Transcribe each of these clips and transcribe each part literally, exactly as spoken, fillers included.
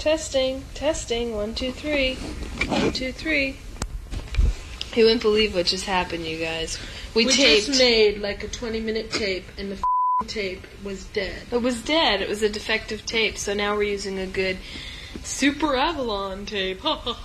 testing, testing, one, two, three, one, two, three. You wouldn't believe what just happened, you guys. We, we taped. just made like a twenty-minute tape, and the f***ing tape was dead. It was dead. It was a defective tape, so now we're using a good Super Avalon tape.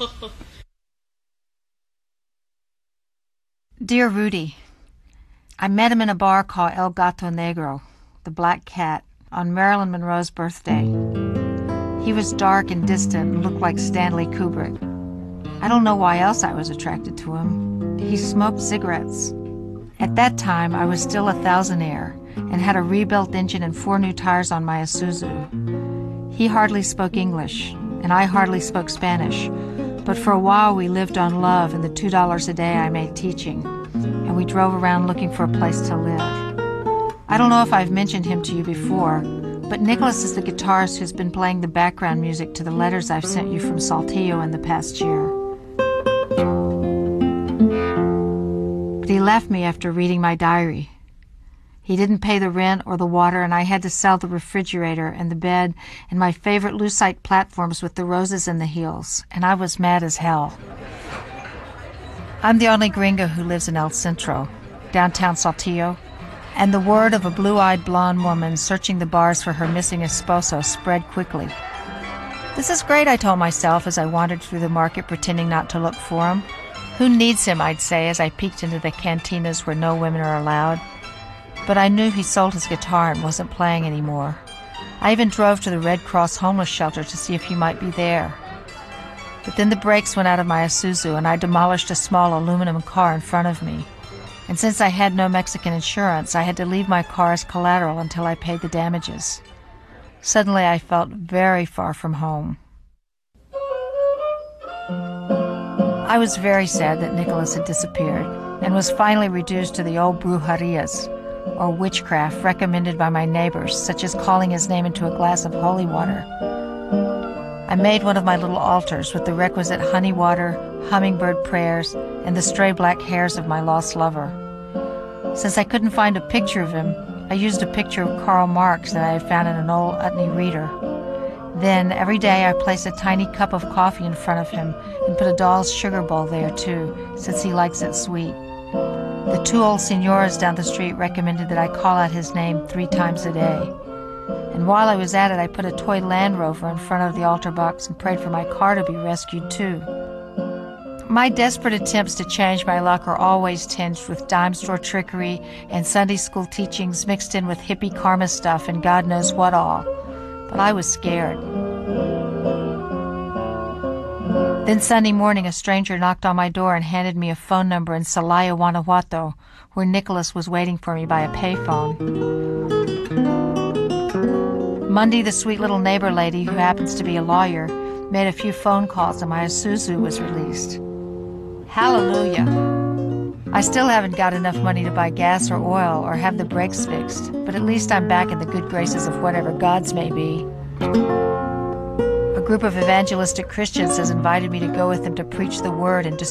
Dear Rudy, I met him in a bar called El Gato Negro, the Black Cat, on Marilyn Monroe's birthday. He was dark and distant and looked like Stanley Kubrick. I don't know why else I was attracted to him. He smoked cigarettes. At that time, I was still a thousandaire and had a rebuilt engine and four new tires on my Isuzu. He hardly spoke English, and I hardly spoke Spanish, but for a while we lived on love and the two dollars a day I made teaching, and we drove around looking for a place to live. I don't know if I've mentioned him to you before, but Nicholas is the guitarist who's been playing the background music to the letters I've sent you from Saltillo in the past year. But he left me after reading my diary. He didn't pay the rent or the water, and I had to sell the refrigerator and the bed and my favorite lucite platforms with the roses in the heels, and I was mad as hell. I'm the only gringo who lives in El Centro, downtown Saltillo, and the word of a blue-eyed blonde woman searching the bars for her missing esposo spread quickly. This is great, I told myself as I wandered through the market pretending not to look for him. Who needs him, I'd say, as I peeked into the cantinas where no women are allowed. But I knew he sold his guitar and wasn't playing anymore. I even drove to the Red Cross homeless shelter to see if he might be there. But then the brakes went out of my Isuzu and I demolished a small aluminum car in front of me. And since I had no Mexican insurance, I had to leave my car as collateral until I paid the damages. Suddenly I felt very far from home. I was very sad that Nicholas had disappeared and was finally reduced to the old brujerias, or witchcraft, recommended by my neighbors, such as calling his name into a glass of holy water. I made one of my little altars with the requisite honey water, hummingbird prayers, and the stray black hairs of my lost lover. Since I couldn't find a picture of him, I used a picture of Karl Marx that I had found in an old Utne reader. Then, every day, I placed a tiny cup of coffee in front of him and put a doll's sugar bowl there, too, since he likes it sweet. The two old senoras down the street recommended that I call out his name three times a day. And while I was at it, I put a toy Land Rover in front of the altar box and prayed for my car to be rescued, too. My desperate attempts to change my luck are always tinged with dime store trickery and Sunday school teachings mixed in with hippie karma stuff and God knows what all. But I was scared. Then Sunday morning, a stranger knocked on my door and handed me a phone number in Celaya, Guanajuato, where Nicholas was waiting for me by a payphone. Monday, the sweet little neighbor lady, who happens to be a lawyer, made a few phone calls and my Isuzu was released. Hallelujah! I still haven't got enough money to buy gas or oil or have the brakes fixed, but at least I'm back in the good graces of whatever gods may be. A group of evangelistic Christians has invited me to go with them to preach the word and distribute